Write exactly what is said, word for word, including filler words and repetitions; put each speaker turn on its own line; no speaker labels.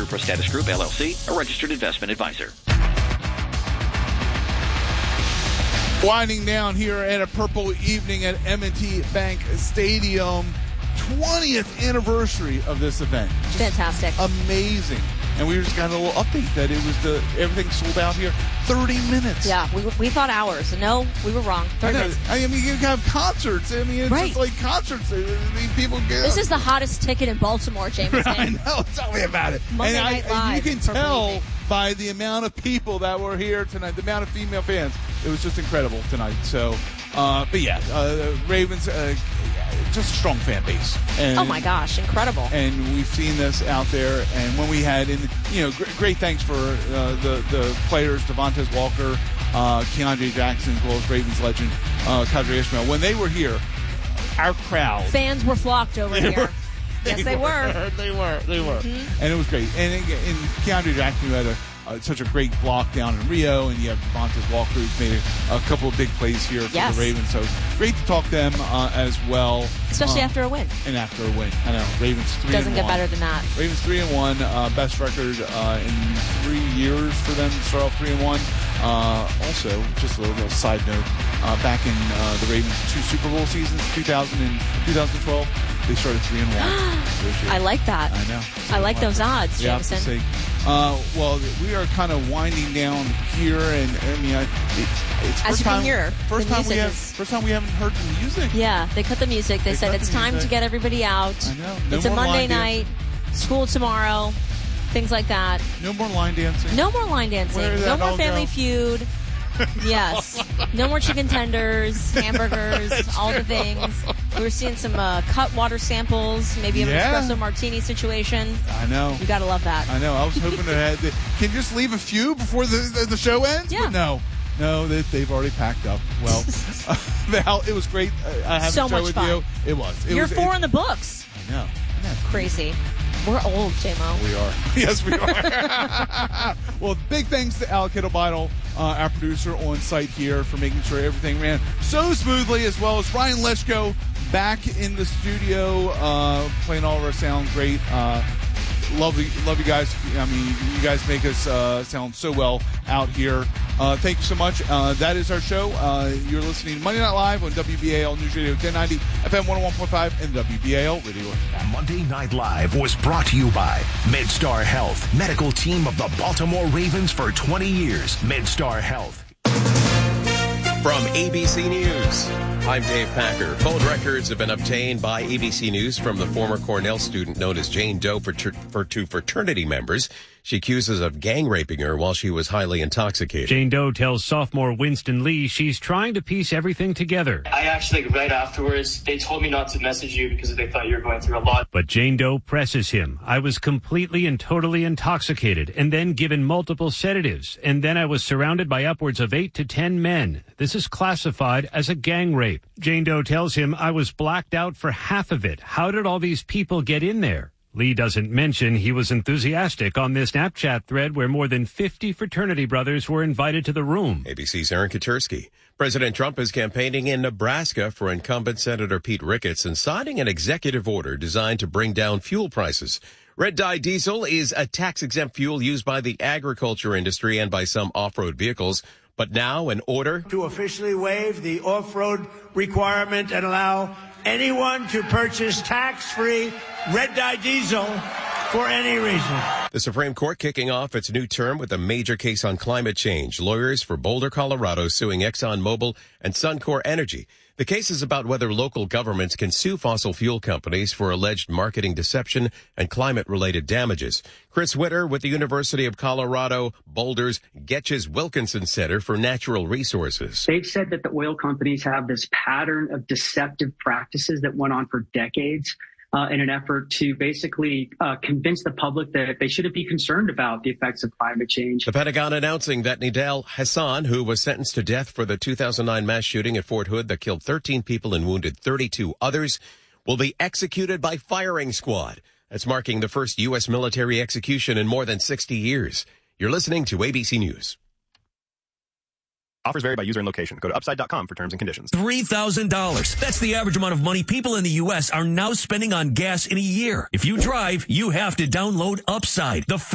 Through Prostatus Group, L L C, a registered investment advisor.
Winding down here at a purple evening at M and T Bank Stadium. twentieth anniversary of this event. Just
fantastic.
Amazing. And we just got a little update that it was the everything sold out here thirty minutes.
Yeah, we we thought hours. No, we were wrong. thirty
I
minutes.
I mean, you have concerts. I mean, it's
right.
just like concerts. I mean, people get.
This is the hottest ticket in Baltimore, Jameson.
I know. Tell me about it.
Monday
and
Night
I,
Live.
You can tell by the amount of people that were here tonight, the amount of female fans. It was just incredible tonight. So, uh, but yeah, uh, Ravens, uh, just a strong fan base. And,
oh my gosh, incredible!
And we've seen this out there. And when we had, in, you know, great, great thanks for uh, the the players, Devontae Walker, uh, Keandre Jackson, as well as Ravens legend uh, Qadry Ismail. When they were here, our crowd,
fans were flocked over
they
here.
Were,
yes, they were.
were. They were. They were.
Mm-hmm.
And it was great. And, and Keandre Jackson, who had a Uh, such a great block down in Rio, and you have Devontae Walker, who's made a, a couple of big plays here for
yes.
the Ravens. So great to talk to them uh, as well,
especially
uh,
after a win.
And after a win, I know Ravens three
doesn't
and
get
one.
better than that.
Ravens three and one, uh, best record uh, in three years for them to start off three and one. Uh, also, just a little, little side note, uh, back in uh, the Ravens' two Super Bowl seasons, two thousand and twenty twelve, they started three and one.
I like that.
I know.
I like those odds,
yeah,
Jameson.
Uh, well, we are kind of winding down here, and I mean, I, it, it's
as
first
you
time,
can hear,
first
the
time we have,
is...
first time we haven't heard the music.
Yeah, they cut the music. They,
they
said it's
the
time
music.
to get everybody out.
I know. No
it's a
more
Monday
line
night,
dancing.
School tomorrow, things like that.
No more line dancing.
No more line dancing.
Where did
No
that
more
all
Family
go?
Feud. Yes. No more chicken tenders, hamburgers, all the things. We were seeing some uh, cut water samples, maybe an
Yeah.
espresso martini situation.
I know.
You gotta love that.
I know. I was hoping to have. The, can you just leave a few before the the, the show ends?
Yeah.
But no. No, they, they've already packed up. Well, uh, Val, it was great. Uh, I have
so
a show
much
with
fun.
you. It was. It
You're
was,
four
it,
in the books.
I know. That's
crazy. We're old, J-Mo.
We are. Yes, we are. Well, big thanks to Al Kittlebottle, uh, our producer on site here, for making sure everything ran so smoothly, as well as Ryan Leschko back in the studio, uh, playing all of our sound great. Uh, love, you, love you guys. I mean, you guys make us uh, sound so well out here. Uh, thank you so much. Uh, that is our show. Uh, you're listening to Monday Night Live on W B A L News Radio ten ninety, F M one oh one point five, and W B A L Radio.
Monday Night Live was brought to you by MedStar Health, medical team of the Baltimore Ravens for twenty years. MedStar Health.
From A B C News, I'm Dave Packer. Phone records have been obtained by A B C News from the former Cornell student known as Jane Doe for, ter- for two fraternity members. She accuses of gang raping her while she was highly intoxicated.
Jane Doe tells sophomore Winston Lee she's trying to piece everything together.
I actually, right afterwards, they told me not to message you because they thought you were going through a lot.
But Jane Doe presses him. I was completely and totally intoxicated and then given multiple sedatives. And then I was surrounded by upwards of eight to ten men. This is classified as a gang rape. Jane Doe tells him I was blacked out for half of it. How did all these people get in there? Lee doesn't mention he was enthusiastic on this Snapchat thread where more than fifty fraternity brothers were invited to the room.
A B C's Aaron Katursky. President Trump is campaigning in Nebraska for incumbent Senator Pete Ricketts and signing an executive order designed to bring down fuel prices. Red dye diesel is a tax-exempt fuel used by the agriculture industry and by some off-road vehicles. But now an order
to officially waive the off-road requirement and allow anyone to purchase tax-free red dye diesel for any reason.
The Supreme Court kicking off its new term with a major case on climate change. Lawyers for Boulder, Colorado suing ExxonMobil and Suncor Energy. The case is about whether local governments can sue fossil fuel companies for alleged marketing deception and climate-related damages. Chris Witter with the University of Colorado Boulder's Getches Wilkinson Center for Natural Resources.
They've said that the oil companies have this pattern of deceptive practices that went on for decades. Uh, in an effort to basically uh, convince the public that they shouldn't be concerned about the effects of climate change.
The Pentagon announcing that Nidal Hassan, who was sentenced to death for the two thousand nine mass shooting at Fort Hood that killed thirteen people and wounded thirty-two others, will be executed by firing squad. That's marking the first U S military execution in more than sixty years. You're listening to A B C News.
Offers vary by user and location. Go to upside dot com for terms and conditions.
three thousand dollars. That's the average amount of money people in the U S are now spending on gas in a year. If you drive, you have to download Upside, the